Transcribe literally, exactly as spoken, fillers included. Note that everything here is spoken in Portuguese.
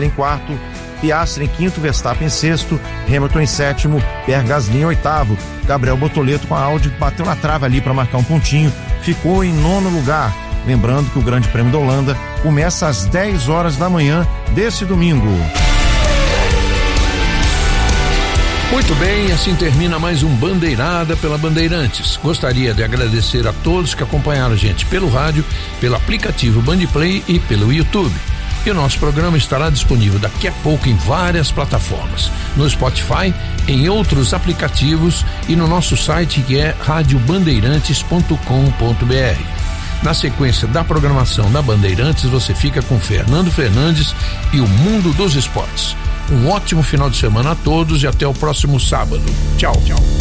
em quarto, Piastri em quinto, Verstappen em sexto, Hamilton em sétimo, Pierre Gasly em oitavo. Gabriel Bortoleto com a Audi bateu na trave ali para marcar um pontinho, ficou em nono lugar. Lembrando que o Grande Prêmio da Holanda começa às dez horas da manhã desse domingo. Muito bem, assim termina mais um Bandeirada pela Bandeirantes. Gostaria de agradecer a todos que acompanharam a gente pelo rádio, pelo aplicativo Bandplay e pelo YouTube. E o nosso programa estará disponível daqui a pouco em várias plataformas, no Spotify, em outros aplicativos e no nosso site, que é rádio bandeirantes ponto com ponto b r. Na sequência da programação da Bandeirantes, você fica com Fernando Fernandes e o Mundo dos Esportes. Um ótimo final de semana a todos e até o próximo sábado. Tchau, tchau.